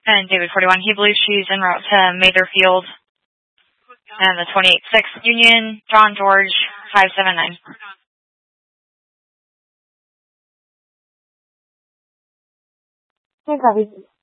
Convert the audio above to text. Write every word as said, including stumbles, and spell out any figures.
And David forty-one, he believes she's en route to Mather Field. And the twenty-eight six Union, John George, five seven nine. Hey, copy.